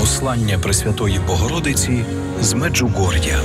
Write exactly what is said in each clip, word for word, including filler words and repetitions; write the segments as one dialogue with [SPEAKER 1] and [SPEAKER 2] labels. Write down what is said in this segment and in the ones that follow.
[SPEAKER 1] Послання Пресвятої Богородиці з Меджугор'я.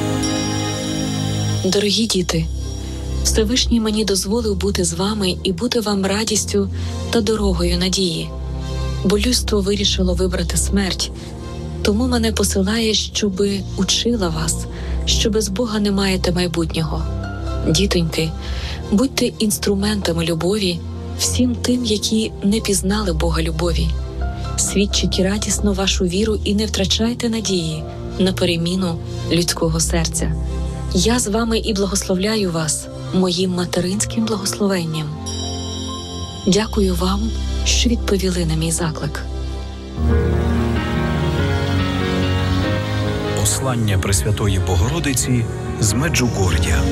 [SPEAKER 2] Дорогі діти, Всевишній мені дозволив бути з вами і бути вам радістю та дорогою надії. Бо людство вирішило вибрати смерть, тому мене посилає, щоби учила вас, що без Бога не маєте майбутнього. Дітоньки, будьте інструментами любові всім тим, які не пізнали Бога любові. Свідчіть радісно вашу віру і не втрачайте надії на переміну людського серця. Я з вами і благословляю вас моїм материнським благословенням. Дякую вам, що відповіли на мій заклик.
[SPEAKER 1] Послання Пресвятої Богородиці з Меджугор'я.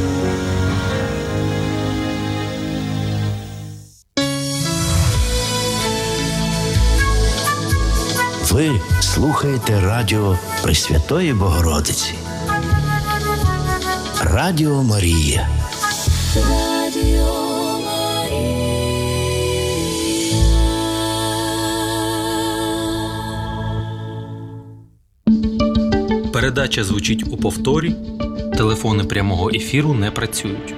[SPEAKER 3] Ви слухаєте радіо Пресвятої Богородиці. Радіо Марія.
[SPEAKER 2] Радіо Марія.
[SPEAKER 4] Передача звучить у повторі. Телефони прямого ефіру не працюють.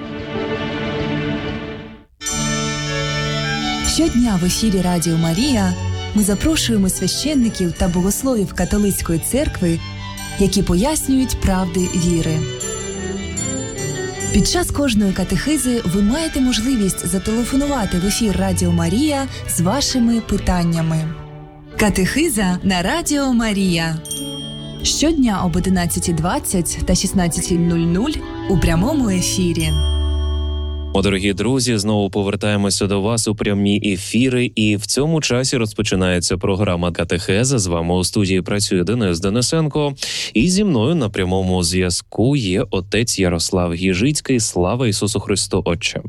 [SPEAKER 5] Щодня в ефірі Радіо Марія ми запрошуємо священників та богословів католицької церкви, які пояснюють правди віри. Під час кожної катехизи ви маєте можливість зателефонувати в ефір Радіо Марія з вашими питаннями. Катехиза на Радіо Марія. Щодня об одинадцятій двадцять та шістнадцятій нуль нуль у прямому ефірі.
[SPEAKER 6] О, дорогі друзі, знову повертаємося до вас у прямі ефіри, і в цьому часі розпочинається програма «Катехеза». З вами у студії працює Денис Денисенко, і зі мною на прямому зв'язку є отець Ярослав Гіжицький. Слава Ісусу Христу, Отче!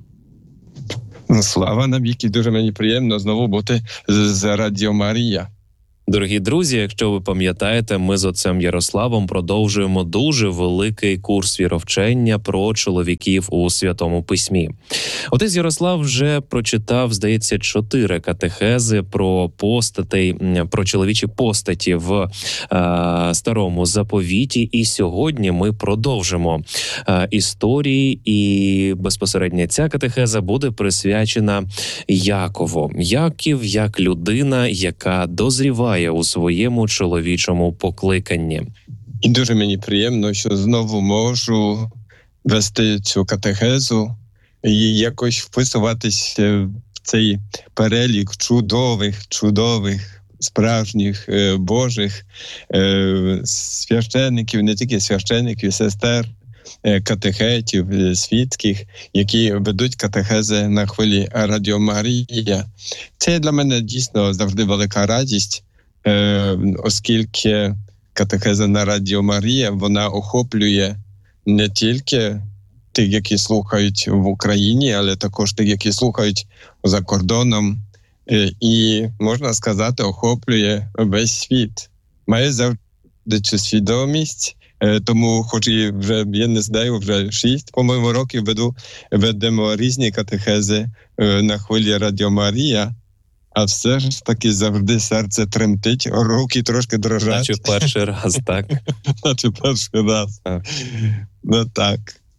[SPEAKER 7] Слава навіки, дуже мені приємно знову бути з Радіо Марія.
[SPEAKER 6] Дорогі друзі, якщо ви пам'ятаєте, ми з отцем Ярославом продовжуємо дуже великий курс віровчення про чоловіків у Святому Письмі. Отець Ярослав вже прочитав, здається, чотири катехези про постатей, про чоловічі постаті в е, Старому Заповіті, і сьогодні ми продовжимо е, історії, і безпосередньо ця катехеза буде присвячена Якову. Яків як людина, яка дозріває у своєму чоловічому покликанні.
[SPEAKER 7] І дуже мені приємно, що знову можу вести цю катехезу і якось вписуватися в цей перелік чудових, чудових, справжніх, е, божих е, священників, не тільки священників, сестер, е, катехетів, е, світських, які ведуть катехези на хвилі Радіо Марія. Це для мене дійсно завжди велика радість, Е, оскільки катехеза на Радіо Марія, вона охоплює не тільки тих, які слухають в Україні, але також тих, які слухають за кордоном. Е, і, можна сказати, охоплює весь світ. Має завжди цю свідомість, е, тому, хоч і вже, я не знаю, вже шість, по-моєму, років веду, ведемо різні катехези е, на хвилі Радіо Марія, а все ж таки завжди серце тремтить, руки трошки дрожать.
[SPEAKER 6] Наче перший раз, так?
[SPEAKER 7] Наче перший раз. Так. Ну так.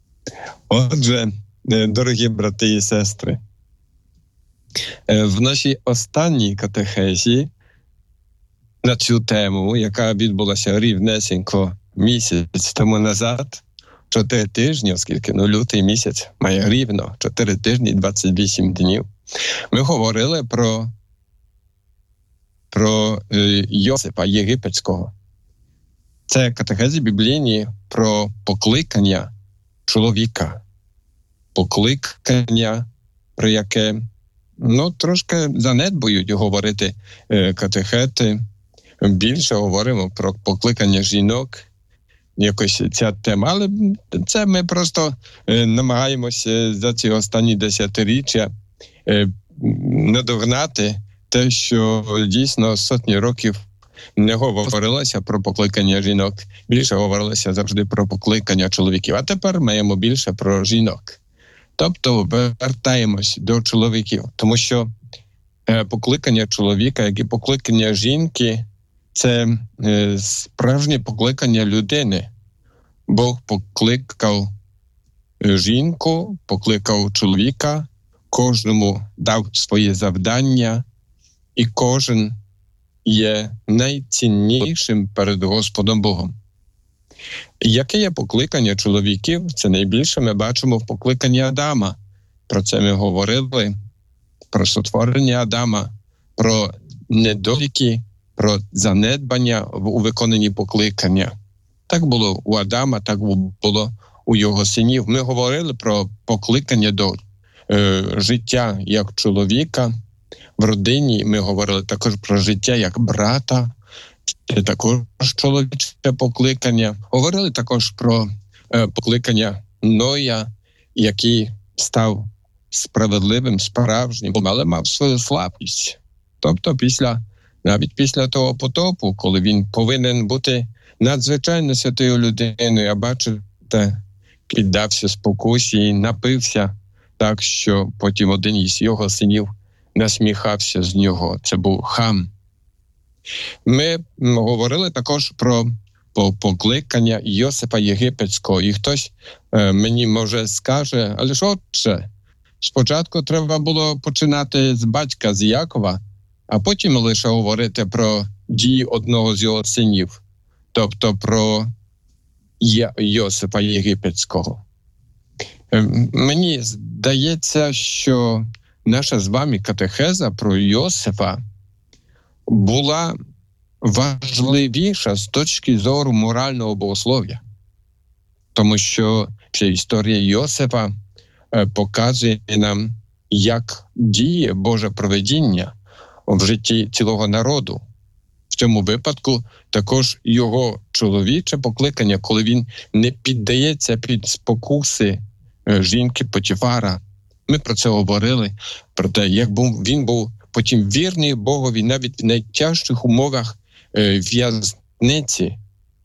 [SPEAKER 7] Отже, дорогі брати і сестри, в нашій останній катехезі на цю тему, яка відбулася рівнесенько місяць тому назад, чотири тижні, оскільки ну, лютий місяць має рівно чотири тижні, двадцять вісім днів, ми говорили про про е, Йосипа Єгипетського. Це катехези біблійні про покликання чоловіка. Покликання, про яке, ну, трошки занедбують говорити е, катехети. Більше говоримо про покликання жінок. Якось ця тема, але це ми просто е, намагаємося за ці останні десятиріччя е, надогнати те, що дійсно сотні років не говорилося про покликання жінок, більше говорилося завжди про покликання чоловіків. А тепер маємо більше про жінок. Тобто вертаємось до чоловіків, тому що покликання чоловіка, як і покликання жінки, це е, справжнє покликання людини. Бог покликав жінку, покликав чоловіка, кожному дав своє завдання, і кожен є найціннішим перед Господом Богом. Яке є покликання чоловіків? Це найбільше ми бачимо в покликанні Адама. Про це ми говорили, про сотворення Адама, про недоліки, про занедбання у виконанні покликання. Так було у Адама, так було у його синів. Ми говорили про покликання до е, життя як чоловіка в родині. Ми говорили також про життя як брата. Це також чоловіче покликання. Говорили також про е, покликання Ноя, який став справедливим, справжнім, але мав свою слабкість. Тобто після, навіть після того потопу, коли він повинен бути надзвичайно святою людиною, а бачите, піддався спокусі і напився так, що потім один із його синів насміхався з нього. Це був Хам. Ми говорили також про покликання Йосипа Єгипетського. І хтось е, мені, може, скаже, але ж отче, спочатку треба було починати з батька, з Якова, а потім лише говорити про дії одного з його синів, тобто про Йосипа Єгипетського. Е, мені здається, що наша з вами катехеза про Йосипа була важливіша з точки зору морального богослов'я. Тому що ця історія Йосипа показує нам, як діє Боже провидіння в житті цілого народу. В цьому випадку також його чоловіче покликання, коли він не піддається під спокуси жінки Потіфара. Ми про це говорили, про те, як був, він був потім вірний Богові навіть в найтяжчих умовах е, в'язниці.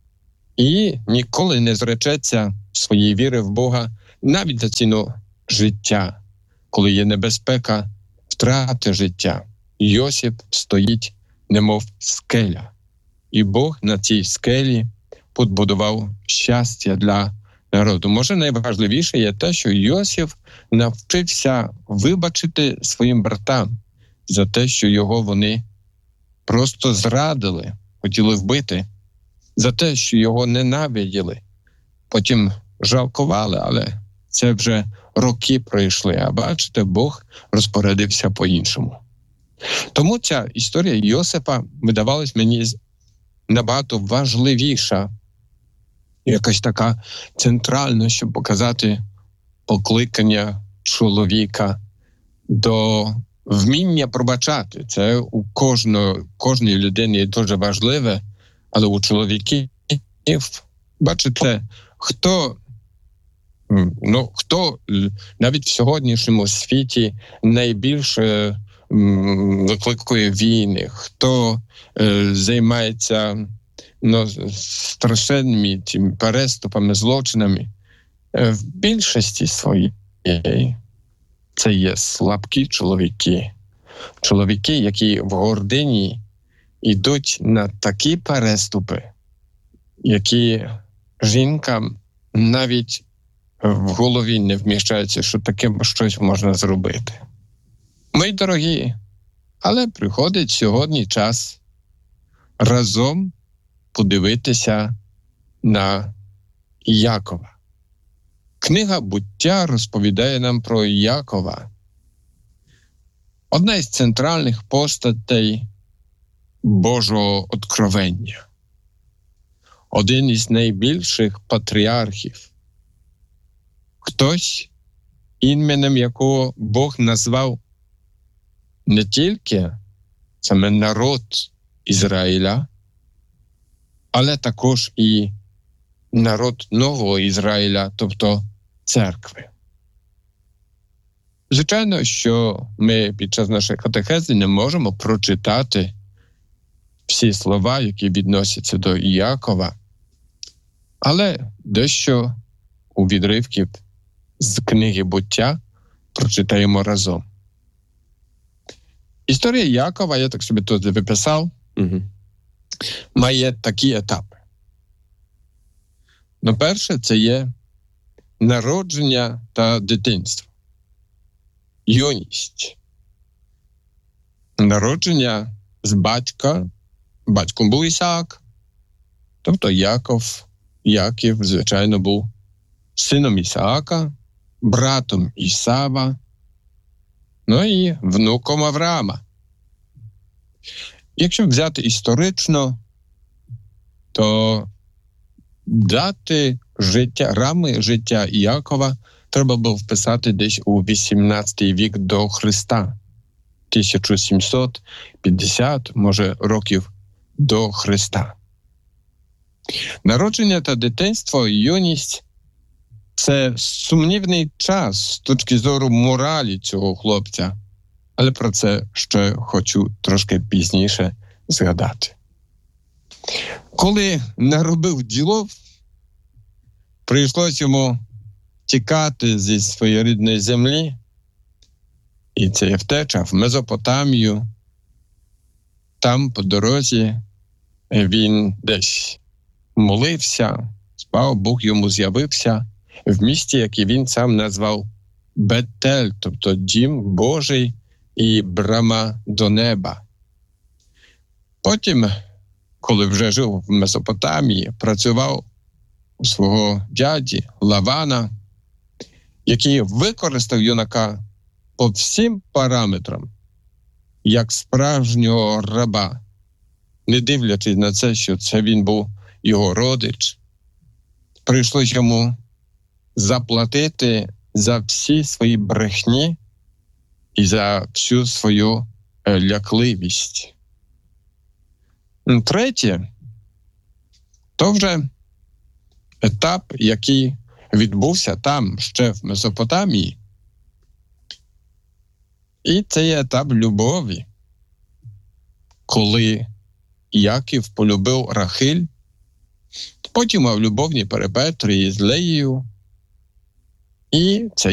[SPEAKER 7] І ніколи не зречеться своєї віри в Бога навіть за ціну життя, коли є небезпека втрати життя. Йосип стоїть, немов скеля. І Бог на цій скелі побудував щастя для народу. Може, найважливіше є те, що Йосип навчився вибачити своїм братам за те, що його вони просто зрадили, хотіли вбити, за те, що його ненавиділи. Потім жалкували, але це вже роки пройшли, а бачите, Бог розпорядився по-іншому. Тому ця історія Йосипа видавалась мені набагато важливіша, якась така центральна, щоб показати покликання чоловіка до вміння пробачати. Це у кожної, кожної людини дуже важливе, але у чоловіків, бачите, хто, ну, хто навіть в сьогоднішньому світі найбільше викликує війни, хто е, займається ну, страшенними тими переступами, злочинами, е, в більшості своїй це є слабкі чоловіки. Чоловіки, які в гордині йдуть на такі переступи, які жінкам навіть в голові не вміщається, що таке щось можна зробити. Мої дорогі, але приходить сьогодні час разом подивитися на Якова. Книга «Буття» розповідає нам про Якова. Одна із центральних постатей Божого откровення. Один із найбільших патріархів. Хтось, іменем якого Бог назвав не тільки саме народ Ізраїля, але також і народ нового Ізраїля, тобто церкви. Звичайно, що ми під час нашої катехези не можемо прочитати всі слова, які відносяться до Якова, але дещо у відривків з книги «Буття» прочитаємо разом. Історія Якова, я так собі тут виписав,
[SPEAKER 6] Угу.
[SPEAKER 7] має такі етапи. Ну, перше, це є народження та дитинство. Юність. Народження з батька. Батьком був Ісаак. Тобто Яков, Яків, звичайно, був сином Ісаака, братом Ісава, ну і внуком Авраама. Якщо взяти історично, то дати життя, рами життя Іакова треба було вписати десь у вісімнадцятий вік до Христа. тисяча сімсот п'ятдесят, може, років до Христа. Народження та дитинство, юність – це сумнівний час з точки зору моралі цього хлопця. Але про це ще хочу трошки пізніше згадати. Коли наробив ділов, прийшлось йому тікати зі своєї рідної землі, і це втеча в Мезопотамію. Там по дорозі він десь молився, спав, Бог йому з'явився в місті, яке він сам назвав Бетель, тобто Дім Божий і брама до неба. Потім, коли вже жив в Месопотамії, працював у свого дяді Лавана, який використав юнака по всім параметрам, як справжнього раба, не дивлячись на це, що це він був його родич. Прийшлось йому заплатити за всі свої брехні і за всю свою лякливість. Третє, то вже етап, який відбувся там, ще в Месопотамії. І це є етап любові, коли Яків полюбив Рахиль, потім мав любовні перепетри з Леєю, і це